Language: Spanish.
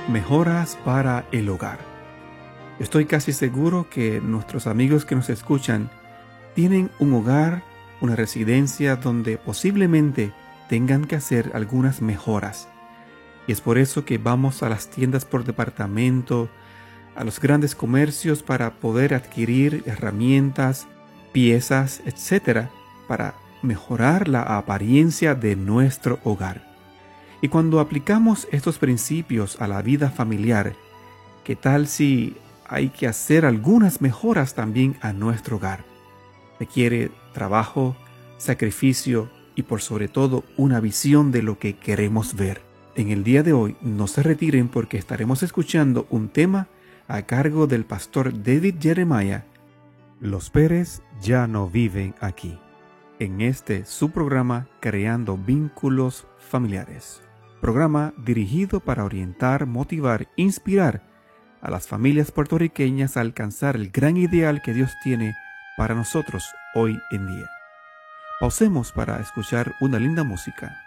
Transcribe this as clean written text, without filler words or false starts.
Mejoras para el hogar. Estoy casi seguro que nuestros amigos que nos escuchan tienen un hogar, una residencia donde posiblemente tengan que hacer algunas mejoras. Y es por eso que vamos a las tiendas por departamento, a los grandes comercios para poder adquirir herramientas, piezas, etcétera, para mejorar la apariencia de nuestro hogar. Y cuando aplicamos estos principios a la vida familiar, ¿qué tal si hay que hacer algunas mejoras también a nuestro hogar? Requiere trabajo, sacrificio y por sobre todo una visión de lo que queremos ver. En el día de hoy no se retiren porque estaremos escuchando un tema a cargo del pastor David Jeremiah. Los Pérez ya no viven aquí. En su programa Creando Vínculos Familiares. Programa dirigido para orientar, motivar, inspirar a las familias puertorriqueñas a alcanzar el gran ideal que Dios tiene para nosotros hoy en día. Pausemos para escuchar una linda música.